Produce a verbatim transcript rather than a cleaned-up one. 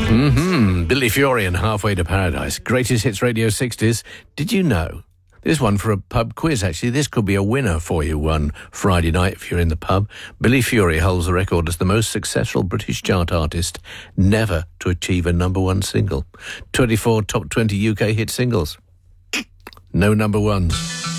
Mm-hmm. Billy Fury and Halfway to Paradise. Greatest Hits Radio sixties. Did you know? This one for a pub quiz, actually. This could be a winner for you one Friday night if you're in the pub. Billy Fury holds the record as the most successful British chart artist never to achieve a number one single. twenty-four top twenty U K hit singles. No number ones.